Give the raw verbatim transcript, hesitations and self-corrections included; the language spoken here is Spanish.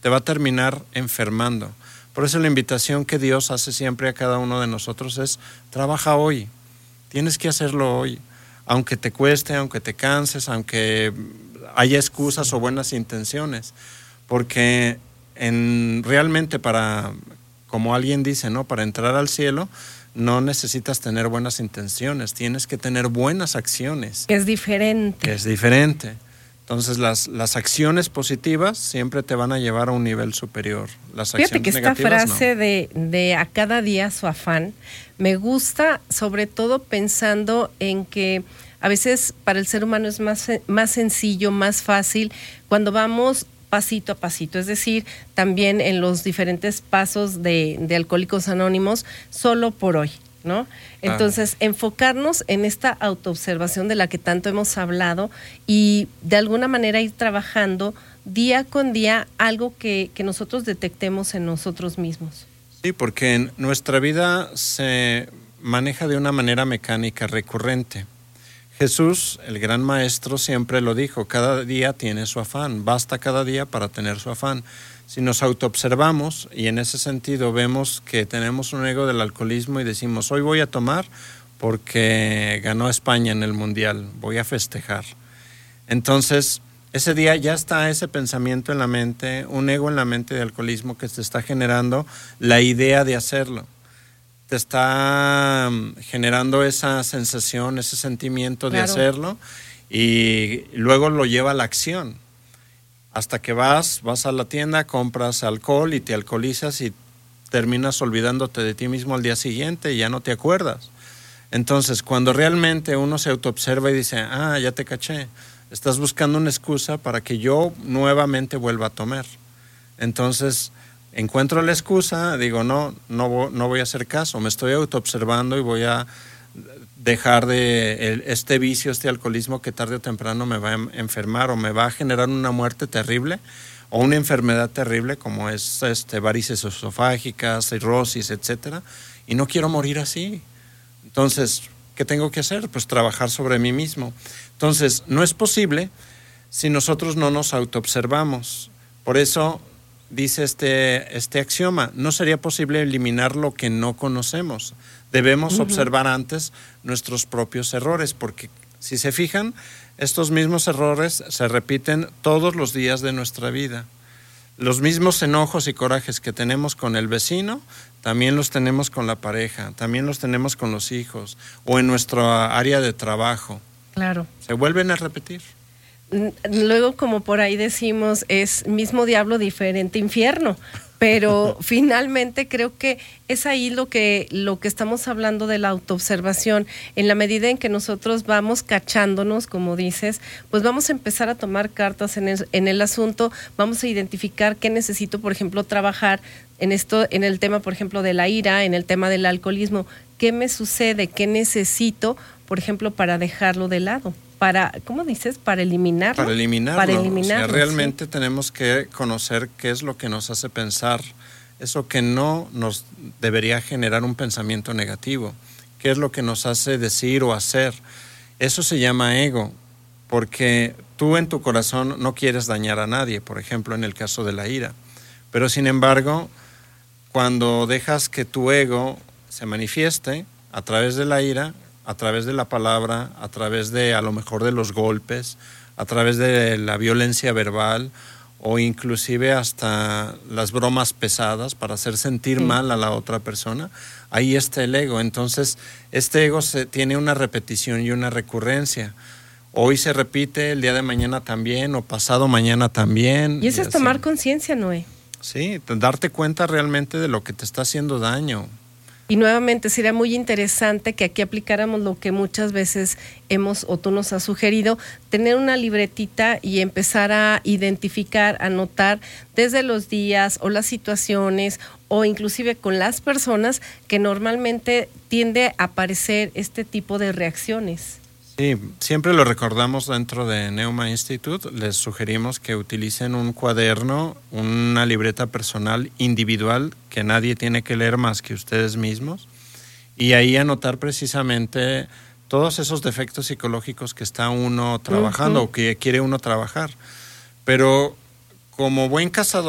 te va a terminar enfermando. Por eso la invitación que Dios hace siempre a cada uno de nosotros es: trabaja hoy, tienes que hacerlo hoy, aunque te cueste, aunque te canses, aunque haya excusas o buenas intenciones, porque en, realmente para, como alguien dice, ¿no? Para entrar al cielo no necesitas tener buenas intenciones, tienes que tener buenas acciones. Que es diferente. Que es diferente. Entonces las, las acciones positivas siempre te van a llevar a un nivel superior. Las Fíjate acciones que esta negativas, frase no. de, de a cada día su afán me gusta, sobre todo pensando en que a veces para el ser humano es más, más sencillo, más fácil cuando vamos pasito a pasito, es decir, también en los diferentes pasos de, de Alcohólicos Anónimos, solo por hoy, ¿no? Entonces, ah. enfocarnos en esta autoobservación de la que tanto hemos hablado y de alguna manera ir trabajando día con día algo que, que nosotros detectemos en nosotros mismos. Sí, porque en nuestra vida se maneja de una manera mecánica recurrente. Jesús, el gran maestro, siempre lo dijo: cada día tiene su afán, basta cada día para tener su afán. Si nos autoobservamos y en ese sentido vemos que tenemos un ego del alcoholismo y decimos: hoy voy a tomar porque ganó España en el Mundial, voy a festejar. Entonces, ese día ya está ese pensamiento en la mente, un ego en la mente de alcoholismo que te está generando la idea de hacerlo. Te está generando esa sensación, ese sentimiento de claro. hacerlo, y luego lo lleva a la acción. Hasta que vas, vas a la tienda, compras alcohol y te alcoholizas y terminas olvidándote de ti mismo al día siguiente y ya no te acuerdas. Entonces, cuando realmente uno se autoobserva y dice: ah, ya te caché, estás buscando una excusa para que yo nuevamente vuelva a tomar. Entonces, encuentro la excusa, digo: no, no, no voy a hacer caso, me estoy autoobservando y voy a dejar de el, este vicio, este alcoholismo que tarde o temprano me va a enfermar o me va a generar una muerte terrible o una enfermedad terrible como es este, varices esofágicas, cirrosis, etcétera, y no quiero morir así. Entonces, ¿qué tengo que hacer? Pues trabajar sobre mí mismo. Entonces, no es posible si nosotros no nos autoobservamos. Por eso dice este, este axioma: no sería posible eliminar lo que no conocemos. Debemos uh-huh. observar antes nuestros propios errores, porque si se fijan, estos mismos errores se repiten todos los días de nuestra vida. Los mismos enojos y corajes que tenemos con el vecino, también los tenemos con la pareja, también los tenemos con los hijos o en nuestra área de trabajo. Claro. Se vuelven a repetir. Luego, como por ahí decimos, es mismo diablo, diferente infierno, pero finalmente creo que es ahí lo que, lo que estamos hablando de la autoobservación. En la medida en que nosotros vamos cachándonos, como dices, pues vamos a empezar a tomar cartas en el, en el asunto, vamos a identificar qué necesito, por ejemplo, trabajar en esto, en el tema, por ejemplo, de la ira, en el tema del alcoholismo, qué me sucede, qué necesito, por ejemplo, para dejarlo de lado. Para, ¿cómo dices? Para eliminarlo. Para eliminarlo. Para eliminarlo. O sea, realmente sí. Tenemos que conocer qué es lo que nos hace pensar, eso que no nos debería generar un pensamiento negativo, qué es lo que nos hace decir o hacer. Eso se llama ego, porque tú en tu corazón no quieres dañar a nadie, por ejemplo, en el caso de la ira. Pero sin embargo, cuando dejas que tu ego se manifieste a través de la ira, a través de la palabra, a través de a lo mejor de los golpes, a través de la violencia verbal o inclusive hasta las bromas pesadas para hacer sentir sí. mal a la otra persona, ahí está el ego. Entonces, este ego se, tiene una repetición y una recurrencia. Hoy se repite, el día de mañana también, o pasado mañana también. Y eso y es así. Tomar conciencia, Noé. Sí, darte cuenta realmente de lo que te está haciendo daño. Y nuevamente sería muy interesante que aquí aplicáramos lo que muchas veces hemos o tú nos has sugerido, tener una libretita y empezar a identificar, a anotar desde los días o las situaciones o inclusive con las personas que normalmente tiende a aparecer este tipo de reacciones. Sí, siempre lo recordamos dentro de Neuma Institute, les sugerimos que utilicen un cuaderno, una libreta personal individual que nadie tiene que leer más que ustedes mismos y ahí anotar precisamente todos esos defectos psicológicos que está uno trabajando uh-huh. o que quiere uno trabajar. Pero como buen cazador